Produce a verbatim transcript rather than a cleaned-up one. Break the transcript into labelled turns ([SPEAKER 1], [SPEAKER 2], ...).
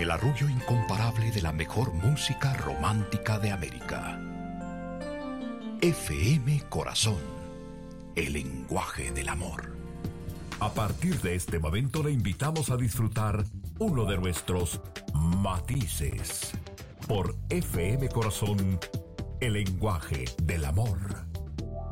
[SPEAKER 1] el arrullo incomparable de la mejor música romántica de América. F M Corazón, el lenguaje del amor.
[SPEAKER 2] A partir de este momento le invitamos a disfrutar uno de nuestros matices por F M Corazón, el lenguaje del amor.